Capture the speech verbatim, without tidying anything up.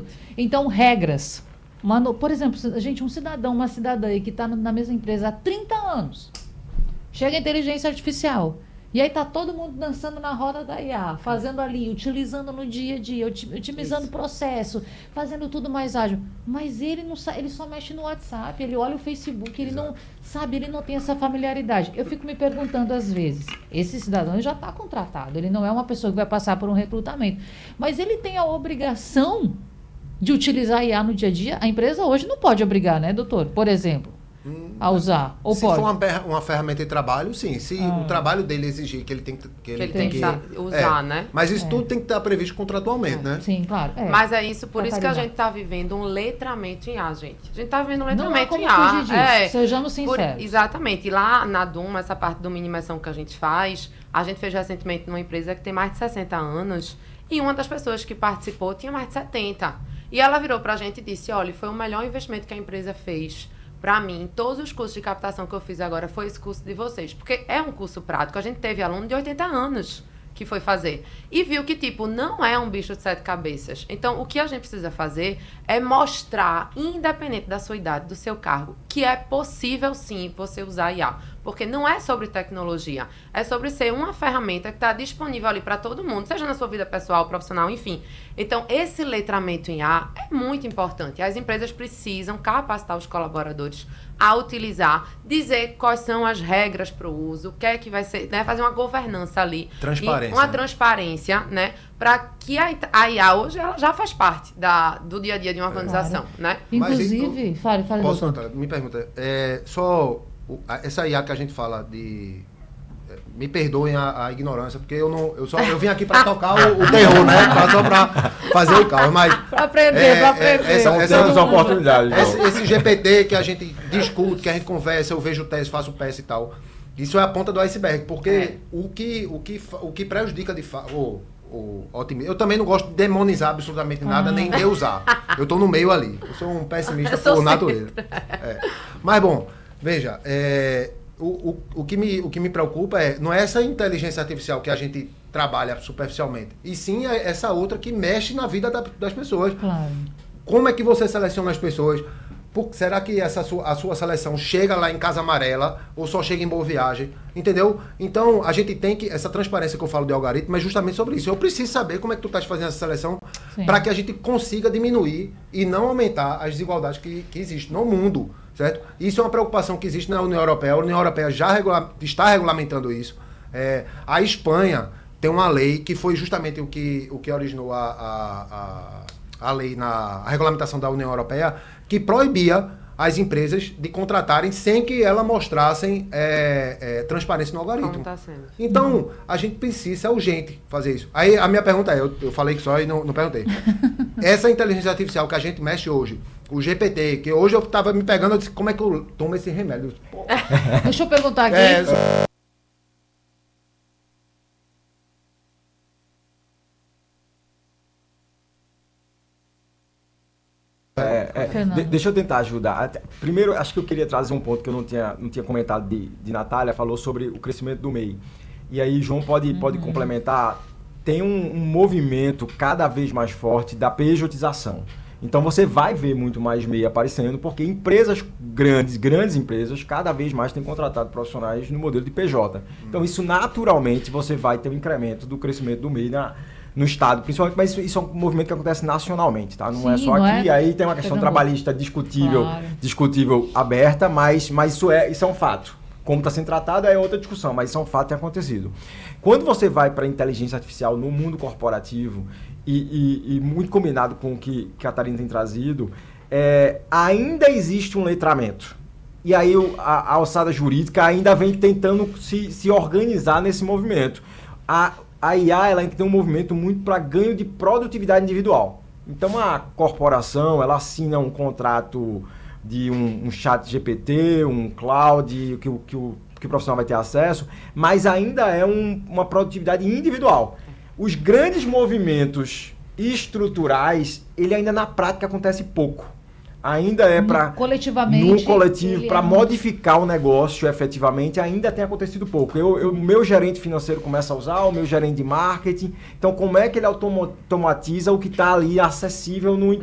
entendendo? Então, regras. Mano, por exemplo, gente, um cidadão, uma cidadã aí que está na mesma empresa há trinta anos, chega a inteligência artificial. E aí tá todo mundo dançando na roda da I A, fazendo ali, utilizando no dia a dia, otimizando o processo, fazendo tudo mais ágil. Mas ele não sabe, ele só mexe no WhatsApp, ele olha o Facebook, ele Exato. não sabe, ele não tem essa familiaridade. Eu fico me perguntando às vezes, esse cidadão já está contratado, ele não é uma pessoa que vai passar por um recrutamento, mas ele tem a obrigação de utilizar a I A no dia a dia. A empresa hoje não pode obrigar, né, doutor? Por exemplo. A usar, ou se pode? for uma, uma ferramenta de trabalho, sim. Se ah. o trabalho dele exigir que ele tem que, que, ele ele tem que, que usar, é. né? Mas isso é. tudo tem que estar previsto contratualmente, é. né? Sim, claro. É. Mas é isso, por isso que a gente está vivendo um letramento em A, gente. A gente está vivendo um letramento Não há como em A. fugir disso, é. Sejamos sinceros. Por, exatamente. E lá na Duma, essa parte do minimação que a gente faz, a gente fez recentemente numa empresa que tem mais de sessenta anos e uma das pessoas que participou tinha mais de setenta. E ela virou para a gente e disse, olha, foi o melhor investimento que a empresa fez. Para mim, todos os cursos de captação que eu fiz agora foi esse curso de vocês. Porque é um curso prático. A gente teve aluno de oitenta anos que foi fazer. E viu que, tipo, não é um bicho de sete cabeças. Então, o que a gente precisa fazer é mostrar, independente da sua idade, do seu cargo, que é possível, sim, você usar I A. Porque não é sobre tecnologia. É sobre ser uma ferramenta que está disponível ali para todo mundo, seja na sua vida pessoal, profissional, enfim. Então, esse letramento em I A é muito importante. As empresas precisam capacitar os colaboradores a utilizar, dizer quais são as regras para o uso, o que é que vai ser, né, fazer uma governança ali. Transparência. Uma né? transparência, né? Para que a, a I A hoje ela já faz parte da, do dia a dia de uma organização, claro. né? Inclusive, então, fale, fale. Posso, Natália, me pergunta, é, só o, a, essa I A que a gente fala de... Me perdoem a, a ignorância, porque eu não, eu só eu vim aqui para tocar o, o terror, né? Pra, só para fazer o caos, mas para aprender, é, para aprender. É, essa, essa, essa oportunidade. Esse, esse G P T que a gente discute, que a gente conversa, eu vejo o teste, faço o P S e tal. Isso é a ponta do iceberg, porque é. o que o que o que prejudica de fato o, o otimismo. Eu também não gosto de demonizar absolutamente nada, uhum. nem de usar. Eu tô no meio ali. Eu sou um pessimista por natureza. É. Mas bom, veja, é, O, o, o, que me, o que me preocupa é, não é essa inteligência artificial que a gente trabalha superficialmente, e sim é essa outra que mexe na vida da, das pessoas. Claro. Como é que você seleciona as pessoas? Por, será que essa sua, a sua seleção chega lá em Casa Amarela ou só chega em Boa Viagem? Entendeu? Então, a gente tem que... Essa transparência que eu falo de algoritmo é justamente sobre isso. Eu preciso saber como é que tu estás fazendo essa seleção para que a gente consiga diminuir e não aumentar as desigualdades que, que existem no mundo. Certo? Isso é uma preocupação que existe na União Europeia. A União Europeia já regula, está regulamentando isso. É, a Espanha tem uma lei que foi justamente o que, o que originou a, a, a, a lei, na a regulamentação da União Europeia, que proibia as empresas de contratarem sem que elas mostrassem é, é, transparência no algoritmo. Como tá sendo. Então, a gente precisa, é urgente fazer isso. Aí a minha pergunta é, eu, eu falei que só e não, não perguntei. Essa inteligência artificial que a gente mexe hoje, o G P T, que hoje eu tava me pegando, eu disse, como é que eu tomo esse remédio? Pô. Deixa eu perguntar aqui. É, É, é, de, deixa eu tentar ajudar. Primeiro, acho que eu queria trazer um ponto que eu não tinha, não tinha comentado de, de Natália, falou sobre o crescimento do M E I. E aí, João pode, uhum. pode complementar. Tem um, um movimento cada vez mais forte da pejotização. Então, você vai ver muito mais M E I aparecendo, porque empresas grandes, grandes empresas, cada vez mais têm contratado profissionais no modelo de P J. Então, isso naturalmente, você vai ter um incremento do crescimento do M E I na... no estado, principalmente, mas isso, isso é um movimento que acontece nacionalmente, tá? Não Sim, é só não aqui, é? Aí tem uma questão trabalhista discutível, claro. discutível aberta, mas, mas isso, é, isso é um fato. Como está sendo tratado é outra discussão, mas isso é um fato que tem acontecido. Quando você vai para a inteligência artificial no mundo corporativo, e, e, e muito combinado com o que, que a Catarina tem trazido, é, ainda existe um letramento. E aí a, a alçada jurídica ainda vem tentando se, se organizar nesse movimento. A, A I A ela tem um movimento muito para ganho de produtividade individual. Então, a corporação ela assina um contrato de um, um chat G P T, um cloud, que, que, o, que o profissional vai ter acesso, mas ainda é um, uma produtividade individual. Os grandes movimentos estruturais, ele ainda na prática acontece pouco. Ainda é para coletivamente no coletivo para é... modificar o negócio efetivamente ainda tem acontecido pouco. Eu, eu meu gerente financeiro começa a usar, o meu gerente de marketing. Então como é que ele automatiza o que está ali acessível no